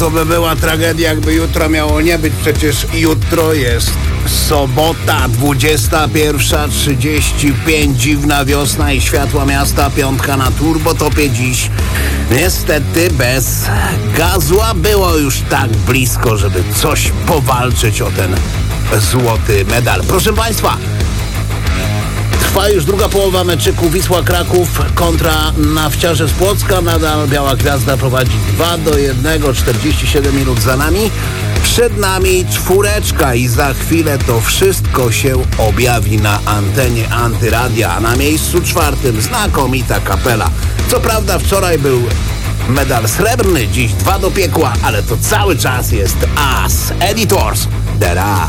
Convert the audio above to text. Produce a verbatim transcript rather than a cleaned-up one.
To by była tragedia, jakby jutro miało nie być. Przecież jutro jest sobota, dwudziesta pierwsza trzydzieści pięć. Dziwna wiosna i światła miasta. Piątka na turbotopie dziś. Niestety bez gazu, a było już tak blisko, żeby coś powalczyć o ten złoty medal. Proszę Państwa, trwa już druga połowa meczyku Wisła Kraków kontra Nawciarze z Płocka. Nadal Biała Gwiazda prowadzi dwa do jednego, czterdzieści siedem minut za nami. Przed nami czwóreczka i za chwilę to wszystko się objawi na antenie Antyradia. A na miejscu czwartym znakomita kapela. Co prawda wczoraj był medal srebrny, dziś dwa do piekła, ale to cały czas jest As Editors The Rise.